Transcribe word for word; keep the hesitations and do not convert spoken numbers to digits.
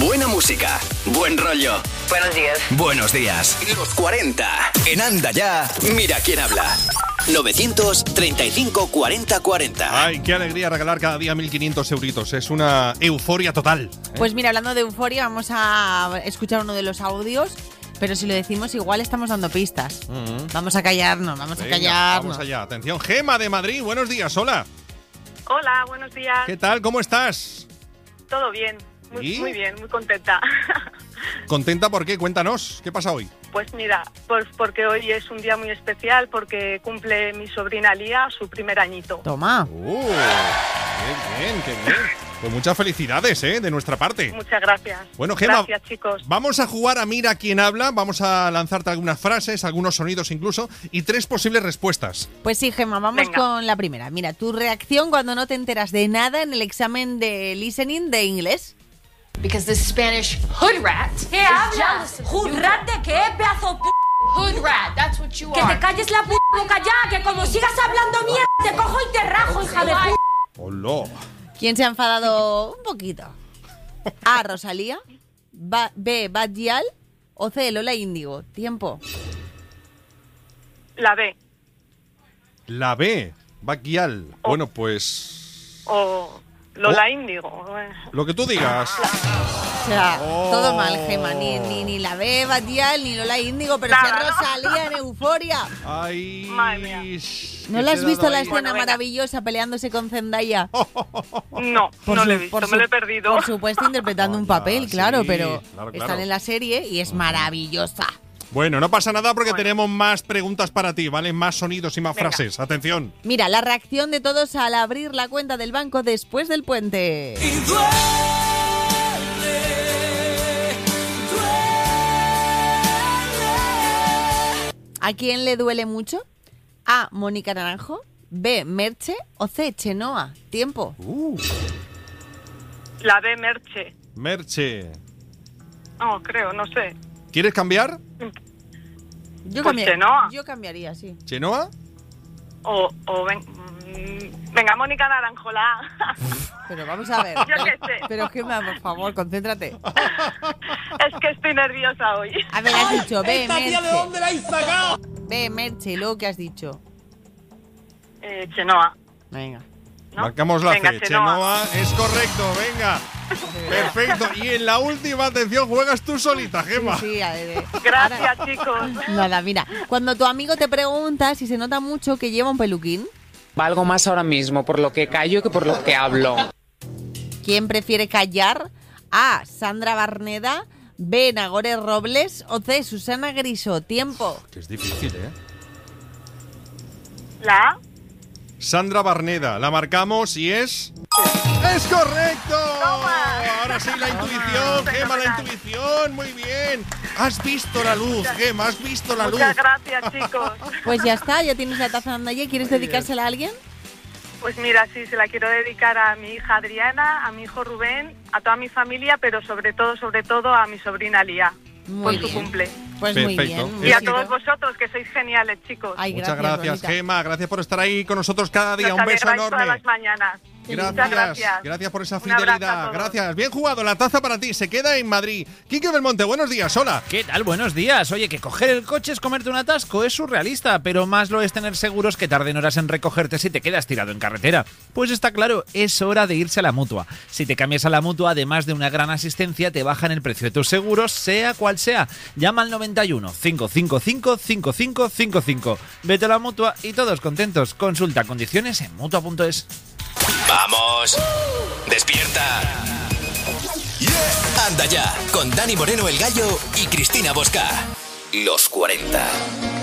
Buena música, buen rollo. Buenos días. Buenos días. Los cuarenta. En Anda Ya, mira quién habla. novecientos treinta y cinco cuarenta cuarenta. Ay, qué alegría regalar cada día mil quinientos euritos. Es una euforia total, ¿eh? Pues mira, hablando de euforia, vamos a escuchar uno de los audios. Pero si lo decimos, igual estamos dando pistas. Uh-huh. Vamos a callarnos, vamos Venga, a callarnos. Vamos allá. Atención, Gema de Madrid. Buenos días, hola. Hola, buenos días. ¿Qué tal? ¿Cómo estás? Todo bien, muy, ¿Sí? muy bien, muy contenta. ¿Contenta por qué? Cuéntanos, ¿qué pasa hoy? Pues mira, pues porque hoy es un día muy especial, porque cumple mi sobrina Lía su primer añito. Toma. ¡Uh! ¡Qué bien, qué bien! Pues muchas felicidades, ¿eh? De nuestra parte. Muchas gracias. Bueno, Gema, gracias, chicos. Vamos a jugar a Mira quién habla. Vamos a lanzarte algunas frases, algunos sonidos incluso, y tres posibles respuestas. Pues sí, Gema, vamos Venga. con la primera. Mira, tu reacción cuando no te enteras de nada en el examen de listening de inglés. Because the Spanish hood rat. ¿Qué hablas? ¿Hood rat de qué, pedazo p***? Hood rat, that's what you que are. Que te calles la p*** boca ya, que como sigas hablando mierda te cojo y te rajo, hija de p***. ¡Hola! ¿Quién se ha enfadado un poquito? A, Rosalía, B, Bad Gyal o C, Lola Índigo. Tiempo. La B. La B, Bad Gyal. Oh. Bueno, pues... O Lola oh. Índigo. Lo que tú digas. O sea, oh. todo mal, Gema. Ni, ni, ni la B, Bad Gyal, ni Lola Índigo, pero si es Rosalía en euforia. Ay, ¿no la has visto la ahí? escena bueno, maravillosa peleándose con Zendaya? No, por no su, lo he visto, por me lo he su, perdido. Por supuesto, interpretando oh, un papel, ya, claro, sí, pero claro, claro. están en la serie y es maravillosa. Bueno, no pasa nada porque bueno. tenemos más preguntas para ti, ¿vale? Más sonidos y más Venga. frases. Atención. Mira, la reacción de todos al abrir la cuenta del banco después del puente. Y duele, duele. ¿A quién le duele mucho? A, Mónica Naranjo, B, Merche o C, Chenoa. Tiempo. Uh. La B, Merche. Merche. No, creo, no sé. ¿Quieres cambiar? Yo, pues cambiar, Chenoa. yo cambiaría, sí. ¿Chenoa? O, o ven, venga, Mónica Naranjo, la A. Pero vamos a ver. Yo qué sé. Pero Gema, por favor, concéntrate. Es que estoy nerviosa hoy. A ver, has dicho B, ¿Esta Merche. tía de dónde la has sacado? B, Merche. ¿Y luego qué has dicho? Eh, Chenoa. Venga. ¿No? Marcamos la venga, C. Chenoa. Chenoa es correcto, venga. Perfecto. Y en la última, atención, juegas tú solita, Gema. Sí, sí, a ver. Gracias, Ahora, chicos. Nada, mira. Cuando tu amigo te pregunta si se nota mucho que lleva un peluquín. Valgo más ahora mismo por lo que callo que por lo que hablo. ¿Quién prefiere callar? A, Sandra Barneda, B, Nagore Robles o C, Susana Griso. Tiempo. Que es difícil, ¿eh? ¿La A? Sandra Barneda. La marcamos y es... ¡Es correcto! ¡Toma! Ahora sí, la intuición, Gema, la intuición. Muy bien. Has visto la luz, Gema, has visto la luz. Muchas gracias, chicos. Pues ya está, ya tienes la taza de Anda Ya. ¿Quieres dedicársela a alguien? Pues mira, sí, se la quiero dedicar a mi hija Adriana, a mi hijo Rubén, a toda mi familia, pero sobre todo, sobre todo a mi sobrina Lía. Muy por bien. su cumple. Pues Perfecto. muy bien. Y a todos vosotros, que sois geniales, chicos. Ay, Muchas gracias, gracias, bonita. Gema. Gracias por estar ahí con nosotros cada día. Nos Un beso alegráis enorme. todas las mañanas. Gracias, Muchas gracias. Gracias por esa Un abrazo a fidelidad. todos. Gracias. Bien jugado. La taza para ti. Se queda en Madrid. Quique Belmonte, buenos días. Hola. ¿Qué tal? Buenos días. Oye, que coger el coche es comerte un atasco, es surrealista, pero más lo es tener seguros que tarden horas en recogerte si te quedas tirado en carretera. Pues está claro, es hora de irse a la Mutua. Si te cambias a la Mutua, además de una gran asistencia, te bajan el precio de tus seguros, sea cual sea. Llama al noventa y uno, cinco cinco cinco, cinco cinco cinco cinco. Vete a la Mutua y todos contentos. Consulta condiciones en mutua punto es. ¡Vamos! ¡Despierta! Yeah. Anda Ya, con Dani Moreno el Gallo y Cristina Bosca. Los cuarenta.